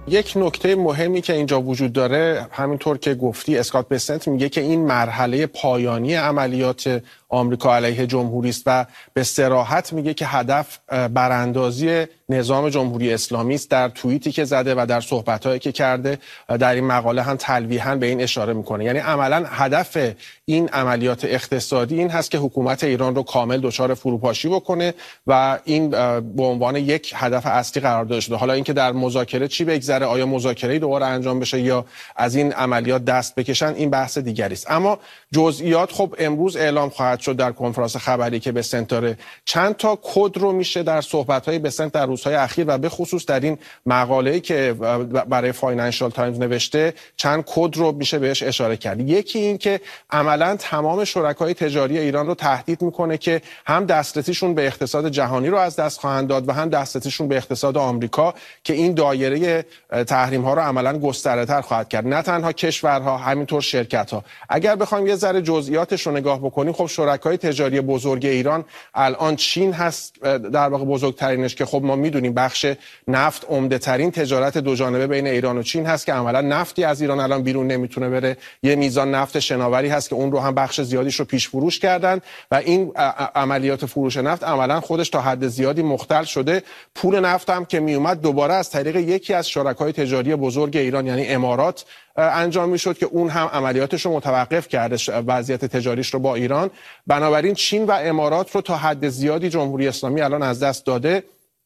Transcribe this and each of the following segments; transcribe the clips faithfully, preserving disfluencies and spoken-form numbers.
یک نکته مهمی که اینجا وجود داره، همینطور که گفتی، اسکات بسنت میگه که این مرحله پایانی عملیات آمریکا علیه جمهوری است و به صراحت میگه که هدف براندازی نظام جمهوری اسلامی است. در توییتی که زده و در صحبتایی که کرده در این مقاله هم تلویحاً به این اشاره میکنه. یعنی عملاً هدف این عملیات اقتصادی این هست که حکومت ایران رو کامل دچار فروپاشی بکنه و این به عنوان یک هدف اصلی قرار داده شده. حالا اینکه در مذاکره چی بگذره، آیا مذاکره دوباره انجام بشه یا از این عملیات دست بکشن، این بحث دیگری است. اما جزئیات خب امروز اعلام خواهد شد در کنفرانس خبری که بسنت داره. چند تا کد رو میشه در صحبت‌های بسنت در روزهای اخیر و به خصوص در این مقاله‌ای که برای فاینانشال تایمز نوشته چند کد رو میشه بهش اشاره کرد. یکی این که عملاً تمام شرکای تجاری ایران رو تهدید میکنه که هم دسترسیشون به اقتصاد جهانی رو از دست خواهند داد و هم دسترسیشون به اقتصاد آمریکا که این دایره تحریم ها رو عملاً گسترده‌تر خواهد کرد. نه تنها کشورها، همینطور شرکت ها. اگر بخوایم یه ذره جزئیاتش رو نگاه بکنیم، خب شرکای تجاری بزرگ ایران الان چین هست در واقع بزرگترینش، که خب ما میدونیم بخش نفت عمده ترین تجارت دو جانبه بین ایران و چین هست که عملاً نفتی از ایران الان بیرون نمیتونه بره. یه میزان نفت شناوری هست که اون رو هم بخش زیادیش رو پیش فروش کردن و این عملیات فروش نفت عملاً خودش تا حد زیادی مختل شده. پول نفت هم که میومد دوباره از طریق یکی از شرکای تجاری بزرگ ایران یعنی امارات انجام میشد که اون هم عملیاتش رو متوقف کرده، وضعیت تجاریش رو با ایران. بنابراین چین و امارات رو تا حد زیادی جمهوری اسلامی الان از دست داده.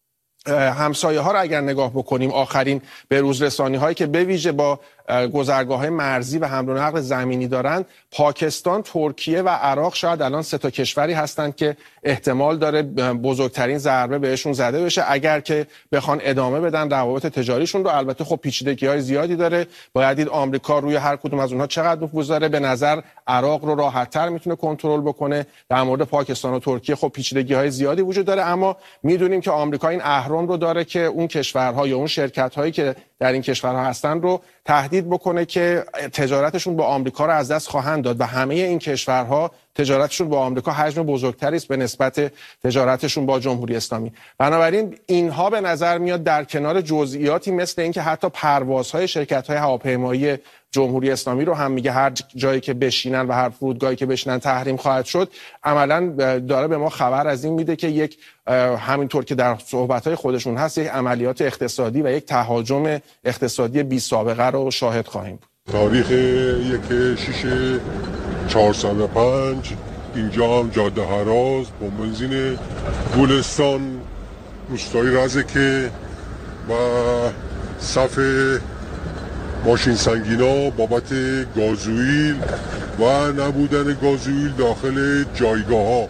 همسایه ها رو اگر نگاه بکنیم، آخرین بروز رسانی هایی که به ویژه با گذرگاه های مرزی و حمل و نقل زمینی دارن، پاکستان، ترکیه و عراق شاید الان سه تا کشوری هستند که احتمال داره بزرگترین ضربه بهشون زده بشه اگر که بخوان ادامه بدن روابط تجاریشون رو. البته خب پیچیدگی‌های زیادی داره، باید دید آمریکا روی هر کدوم از اونها چقدر نفوذ داره. به نظر عراق رو راحت‌تر میتونه کنترل بکنه. در مورد پاکستان و ترکیه خب پیچیدگی‌های زیادی وجود داره، اما میدونیم که آمریکا این اهرم رو داره که اون کشورها یا اون شرکت‌هایی که در این کشورها هستن رو تهدید بکنه که تجارتشون با آمریکا رو از دست خواهند داد و همه این کشورها تجارتشون با آمریکا حجم بزرگتری است به نسبت تجارتشون با جمهوری اسلامی. بنابراین اینها به نظر میاد در کنار جزئیاتی مثل اینکه حتی پروازهای شرکت‌های هواپیمایی جمهوری اسلامی رو هم میگه هر جایی که بشینن و هر فرودگاهی که بشینن تحریم خواهد شد، عملاً داره به ما خبر از این میده که یک همینطور که در صحبت‌های خودشون هست یک عملیات اقتصادی و یک تهاجم اقتصادی بی سابقه رو شاهد خواهیم بود. تاریخ یک شش چهارصد و پنج اینجا هم جاده هراز با بنزین گلستان روستایی رزکه و صف ماشین سنگینا بابت گازوئیل و نبودن گازوئیل داخل جایگاه ها.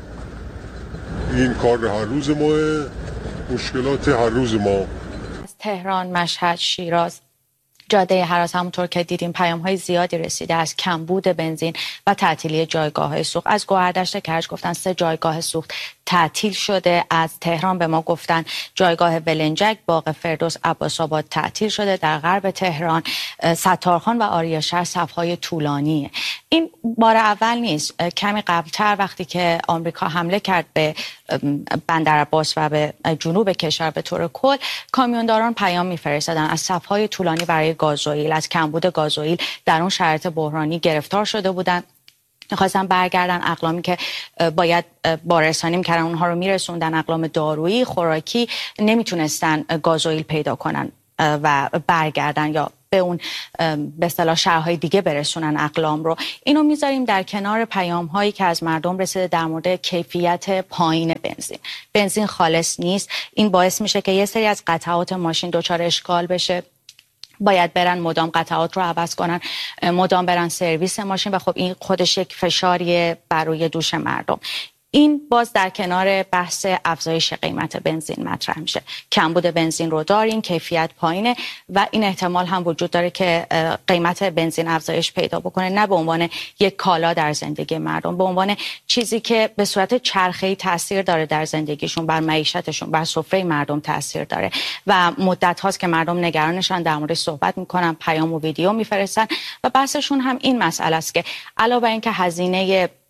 این کار هر روز ماه، مشکلات هر روز ما. از تهران، مشهد، شیراز، جاده هراز همونطور که دیدیم پیام‌های زیادی رسیده از کمبود بنزین و تعطیلی جایگاه‌های سوخت. از گوهردشت کرج گفتن سه جایگاه سوخت تعطیل شده. از تهران به ما گفتن جایگاه ولنجک، باغ فردوس، عباس‌آباد تعطیل شده. در غرب تهران ستارخان و آریاشهر صف‌های طولانیه. این بار اول نیست. کمی قبلتر وقتی که آمریکا حمله کرد به بندر عباس و به جنوب کشور به طور کل، کامیونداران پیام می‌فرستادن از صف‌های طولانی برای گازوئیل، از کمبود گازوئیل در اون شرایط بحرانی گرفتار شده بودن. می‌خواستن برگردن اقلامی که باید با رسانی می‌کردن اونها رو میرسوندن، اقلام دارویی، خوراکی، نمیتونستن گازوئیل پیدا کنن و برگردن یا به اون به اصطلاح شهرهای دیگه برسونن اقلام رو. اینو میذاریم در کنار پیام‌هایی که از مردم رسیده در مورد کیفیت پایین بنزین. بنزین خالص نیست. این باعث میشه که یه سری از قطعات ماشین دچار اشکال بشه، باید برن مدام قطعات رو عوض کنن، مدام برن سرویس ماشین و خب این خودش یک فشاریه بر روی دوش مردم. این باز در کنار بحث افزایش قیمت بنزین مطرح میشه. کمبود بنزین رو داریم، کیفیت پایینه و این احتمال هم وجود داره که قیمت بنزین افزایش پیدا بکنه، نه به عنوان یک کالا در زندگی مردم، به عنوان چیزی که به صورت چرخه‌ای تاثیر داره در زندگیشون، بر معیشتشون، بر سفره مردم تاثیر داره و مدت هاست که مردم نگرانشن، در موردش صحبت میکنن، پیام و ویدیو میفرستن و بحثشون هم این مسئله است که علاوه بر اینکه هزینه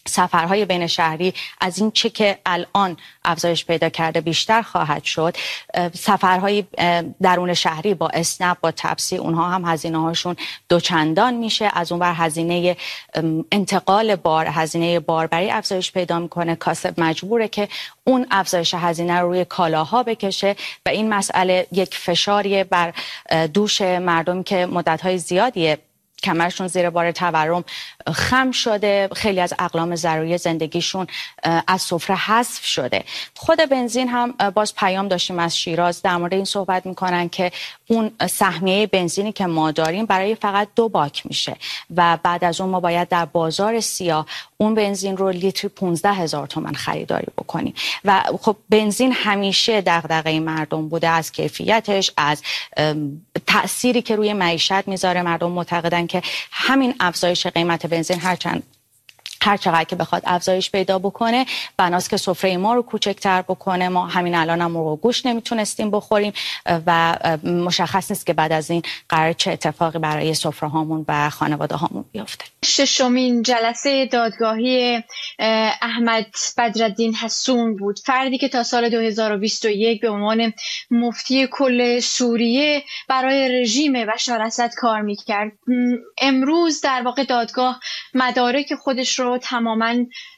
سفرهای بین شهری از این چه که الان افزایش پیدا کرده بیشتر خواهد شد. سفرهای درون شهری با اسنپ با تپسی اونها هم هزینه هاشون دوچندان میشه. از اون بر هزینه انتقال بار، هزینه باربری افزایش پیدا میکنه. کاسب مجبوره که اون افزایش هزینه رو روی کالاها بکشه و این مسئله یک فشاری بر دوش مردم که مدت‌های زیادیه کمرشون زیر بار تورم خم شده، خیلی از اقلام ضروری زندگیشون از سفره حذف شده. خود بنزین هم باز پیام داشتیم از شیراز، در مورد این صحبت میکنن که اون سهمیه بنزینی که ما داریم برای فقط دو باک میشه و بعد از اون ما باید در بازار سیاه اون بنزین رو لیتری پانزده هزار تومان خریداری بکنیم و خب بنزین همیشه دغدغه مردم بوده، از کیفیتش، از تأثیری که روی معیشت میذاره. مردم معتقدن که همین افزایش قیمت بنزین هرچند هر چقدر که بخواد افزایش پیدا بکنه بناست که سفره ما رو کوچکتر بکنه. ما همین الان هم مرغ و گوشت نمیتونستیم بخوریم و مشخص نیست که بعد از این قرار چه اتفاقی برای سفره هامون و خانواده هامون بیفته. ششمین جلسه دادگاهی احمد بدرالدین حسون بود، فردی که تا سال دو هزار و بیست و یک به عنوان مفتی کل سوریه برای رژیم بشار اسد کار میکرد. امروز در واقع دادگاه مدارک خودش رو تماما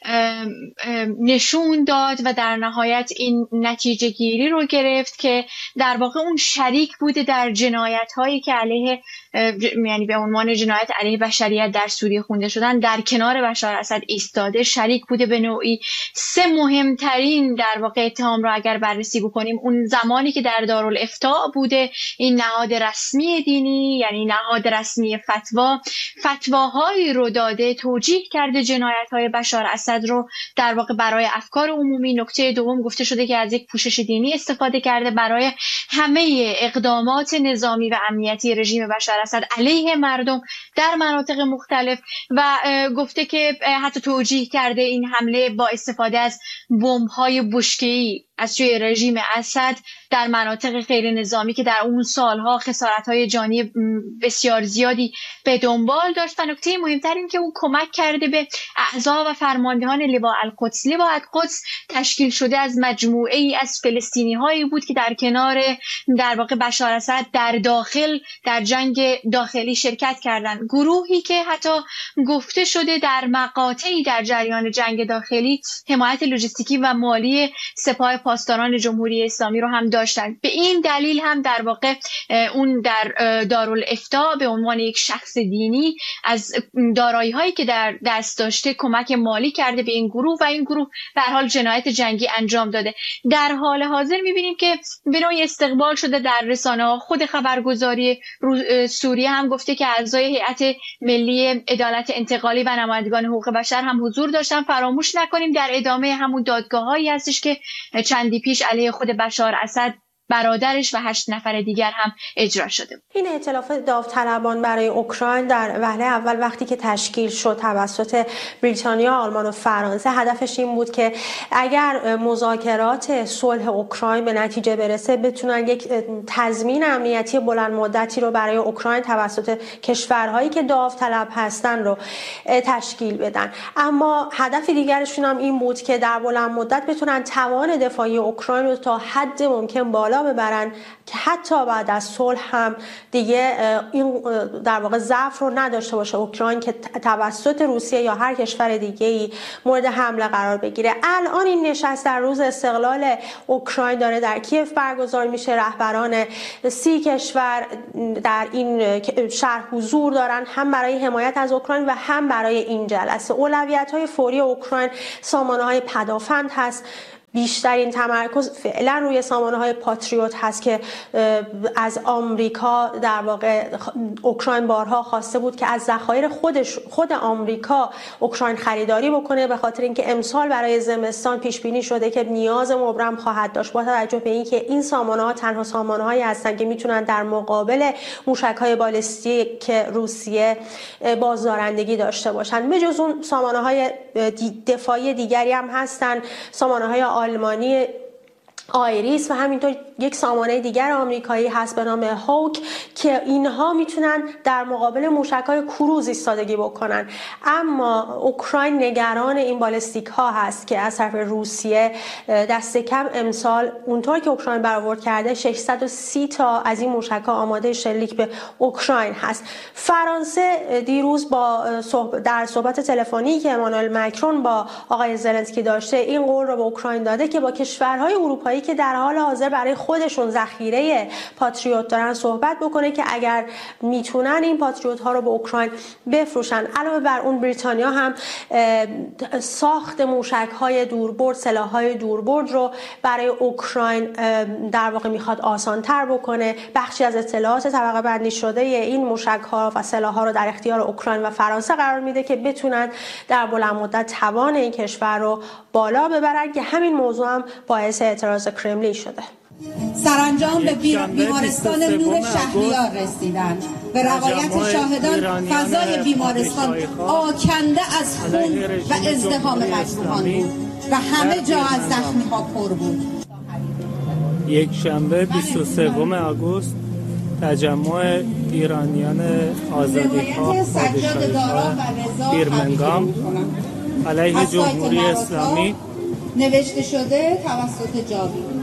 نشون داد و در نهایت این نتیجه گیری رو گرفت که در واقع اون شریک بوده در جنایت هایی که علیه، یعنی به عنوان جنایت علیه بشریت در سوریه خونده شدن، در کنار بشار اسد ایستاده، شریک بوده به نوعی. سه مهمترین در واقع اتهام رو اگر بررسی بکنیم، اون زمانی که در دارالافتاء بوده، این نهاد رسمی دینی یعنی نهاد رسمی فتوا فتواهایی رو داده، توجیه کرده جنایت‌های بشار اسد رو در واقع برای افکار عمومی. نکته دوم گفته شده که از یک پوشش دینی استفاده کرده برای همه اقدامات نظامی و امنیتی رژیم بشار اسد علیه مردم در مناطق مختلف و گفته که حتی توجیه کرده این حمله با استفاده از بمب‌های بشکه‌ای از سوی رژیم اسد در مناطق غیر نظامی که در اون سالها خسارت‌های جانی بسیار زیادی به دنبال داشت. و نکته مهمتر این که اون کمک کرده به اعضا و فرماندهان لواء القدس. لواء القدس تشکیل شده از مجموعه ای از فلسطینی‌هایی بود که در کنار در واقع بشار اسد در داخل در جنگ داخلی شرکت کردند. گروهی که حتی گفته شده در مقاطعی در جریان جنگ داخلی حمایت لوجستیکی و مالی سپاه پاسداران جمهوری اسلامی رو هم داشتن. به این دلیل هم در واقع اون در دارالافتاء به عنوان یک شخص دینی از دارایی هایی که در دست داشته کمک مالی کرده به این گروه و این گروه به هر حال جنایت جنگی انجام داده. در حال حاضر می‌بینیم که به نوعی استقبال شده در رسانه‌ها. خود خبرگزاری سوریه هم گفته که اعضای هیئت ملی عدالت انتقالی و نمایندگان حقوق بشر هم حضور داشتن. فراموش نکنیم در ادامه همون دادگاه‌هایی هستش که چندی پیش علیه خود بشار اسد، برادرش و هشت نفر دیگر هم اجرا شده. این ائتلاف داوطلبان برای اوکراین در وهله اول وقتی که تشکیل شد توسط بریتانیا، آلمان و فرانسه، هدفش این بود که اگر مذاکرات صلح اوکراین به نتیجه برسه بتونن یک تضمین امنیتی بلند مدتی رو برای اوکراین توسط کشورهایی که داوطلب هستن رو تشکیل بدن. اما هدف دیگرشون هم این بود که در بلند مدت بتونن توان دفاعی اوکراین رو تا حد ممکن بالا ببرن که حتی بعد از صلح هم دیگه این در واقع ضعف رو نداشته باشه اوکراین که توسط روسیه یا هر کشور دیگه‌ای مورد حمله قرار بگیره. الان این نشست در روز استقلال اوکراین داره در کیف برگزار میشه. رهبران سی کشور در این شهر حضور دارن، هم برای حمایت از اوکراین و هم برای این جلسه. اولویت‌های فوری اوکراین سامانه‌های پدافند هست. بیشترین تمرکز فعلا روی سامانه‌های پاتریوت هست که از آمریکا در واقع اوکراین بارها خواسته بود که از ذخایر خودش خود آمریکا اوکراین خریداری بکنه، به خاطر اینکه امسال برای زمستان پیش بینی شده که نیاز مبرم خواهد داشت، با توجه به اینکه این سامانه‌ها تنها سامانه‌هایی هستند که میتونن در مقابل موشک‌های بالستیک روسیه بازدارندگی داشته باشند. به جز اون سامانه‌های دفاعی دیگری هم هستند، سامانه‌های آلمانی آیریس و همینطور یک سامانه دیگر آمریکایی هست به نام هوک که اینها میتونن در مقابل موشک‌های کروز ایستادگی بکنن. اما اوکراین نگران این بالستیک ها هست که از طرف روسیه دست کم امسال اونطور که اوکراین برآورد کرده ششصد و سی تا از این موشک‌ها آماده شلیک به اوکراین هست. فرانسه دیروز با در صحبت تلفنی که امانوئل مکرون با آقای زلنسکی داشته این قول رو به اوکراین داده که با کشورهای اروپایی که در حال حاضر برای خودشون ذخیره پاتریوت دارن صحبت بکنه که اگر میتونن این پاتریوت ها رو به اوکراین بفروشن. علاوه بر اون بریتانیا هم ساخت موشک های دوربرد، سلاح های دوربرد رو برای اوکراین در واقع میخواد آسان تر بکنه. بخشی از اطلاعات طبقه بندی شده این موشک ها و سلاح ها رو در اختیار اوکراین و فرانسه قرار میده که بتونن در بلند مدت توان این کشور رو بالا ببرن که همین موضوع هم باعث اعتراض کرملین شده. سرانجام به بیمارستان نور شهریار رسیدن. به روایت شاهدان فضای بیمارستان آکنده از خون و ازدحام مجروحان بود و همه جا از زخمی ها پر بود. یک شنبه بیست و سوم آگوست تجمع ایرانیان آزادی‌خواه پادشاهی‌خواه بیرمنگام علیه جمهوری اسلامی نوشته شده توسط جاوید